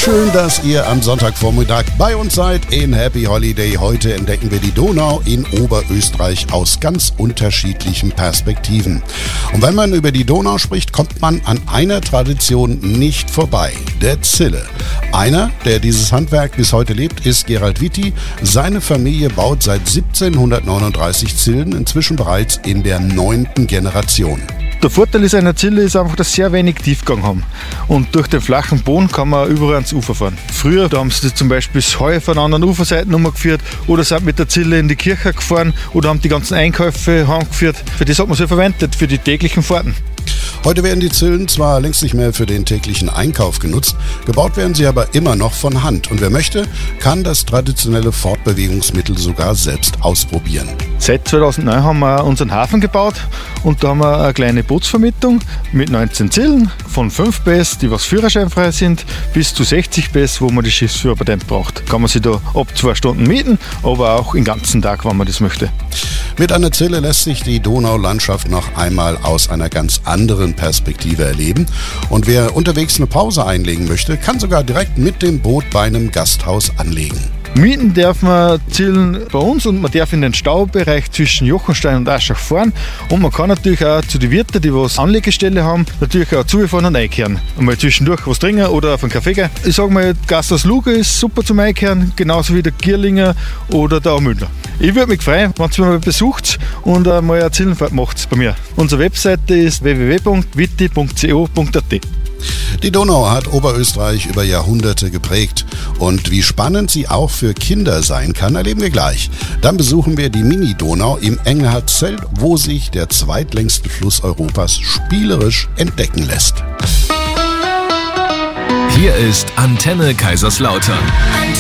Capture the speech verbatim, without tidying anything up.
Schön, dass ihr am Sonntagvormittag bei uns seid in Happy Holiday. Heute entdecken wir die Donau in Oberösterreich aus ganz unterschiedlichen Perspektiven. Und wenn man über die Donau spricht, kommt man an einer Tradition nicht vorbei, der Zille. Einer, der dieses Handwerk bis heute lebt, ist Gerald Witti. Seine Familie baut seit siebzehnhundertneununddreißig Zillen, inzwischen bereits in der neunten Generation. Der Vorteil ist einer Zille ist einfach, dass sie sehr wenig Tiefgang haben. Und durch den flachen Boden kann man überall ans Ufer fahren. Früher da haben sie zum Beispiel das Heu von anderen Uferseiten umgeführt oder sind mit der Zille in die Kirche gefahren oder haben die ganzen Einkäufe heimgeführt. Für das hat man sie verwendet, für die täglichen Fahrten. Heute werden die Zillen zwar längst nicht mehr für den täglichen Einkauf genutzt, gebaut werden sie aber immer noch von Hand. Und wer möchte, kann das traditionelle Fortbewegungsmittel sogar selbst ausprobieren. Seit zweitausendneun haben wir unseren Hafen gebaut und da haben wir eine kleine Bootsvermietung mit neunzehn Zillen, von fünf B S, die was führerscheinfrei sind, bis zu sechzig B S, wo man die Schiffsführerpatent braucht. Kann man sich da ab zwei Stunden mieten, aber auch den ganzen Tag, wenn man das möchte. Mit einer Zille lässt sich die Donaulandschaft noch einmal aus einer ganz anderen Perspektive erleben. Und wer unterwegs eine Pause einlegen möchte, kann sogar direkt mit dem Boot bei einem Gasthaus anlegen. Mieten darf man Zillen bei uns und man darf in den Staubereich zwischen Jochenstein und Aschach fahren. Und man kann natürlich auch zu den Wirten, die was Anlegestelle haben, natürlich auch zufahren und einkehren. Einmal zwischendurch was trinken oder auf einen Kaffee gehen. Ich sage mal, Gasthaus Luga ist super zum Einkehren, genauso wie der Gierlinger oder der Aumündler. Ich würde mich freuen, wenn ihr mich mal besucht und mal eine Zillenfahrt macht bei mir. Unsere Webseite ist w w w punkt witti punkt co punkt a t. Die Donau hat Oberösterreich über Jahrhunderte geprägt. Und wie spannend sie auch für Kinder sein kann, erleben wir gleich. Dann besuchen wir die Mini-Donau im Engelhardt-Zelt, wo sich der zweitlängste Fluss Europas spielerisch entdecken lässt. Hier ist Antenne Kaiserslautern.